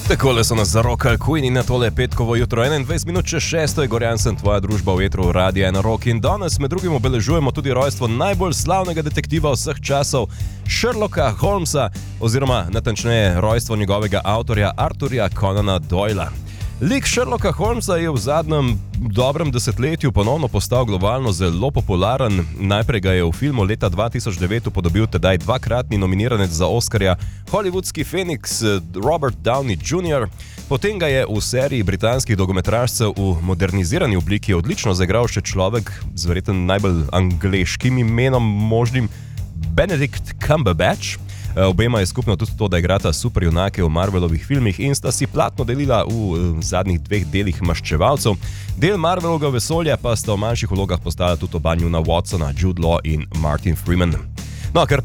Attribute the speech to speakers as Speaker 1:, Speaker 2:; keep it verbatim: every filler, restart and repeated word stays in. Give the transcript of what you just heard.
Speaker 1: Takole so nas zarokali Queen in na tole petkovo jutro. enaindvajset minut čez šesto je Gorjan sem, tvoja družba v etru Radia ena Rock. In danes med drugim obeležujemo tudi rojstvo najbolj slavnega detektiva vseh časov, Sherlocka Holmesa, oziroma natančneje rojstvo njegovega avtorja Arthurja Conana Doyla. Lik Sherlocka Holmesa je v zadnjem dobrem desetletju ponovno postal globalno zelo popularen. Najprej ga je v filmu leta dva tisoč devet upodobil tedaj dvakratni nominiranec za Oscarja, hollywoodski Feniks Robert Downey junior Potem ga je v seriji britanskih dolgometražcev v modernizirani obliki odlično zaigral še človek z verjetno najbolj angleškim imenom možnim, Benedict Cumberbatch. Obema je skupno tudi to, da igrata superjunake v Marvelovih filmih in sta si platno delila v zadnjih dveh delih Maščevalcev. Del Marvelovega vesolja pa sta v manjših vlogah postala tudi oba njuna Watsona, Jude Law in Martin Freeman. No, ker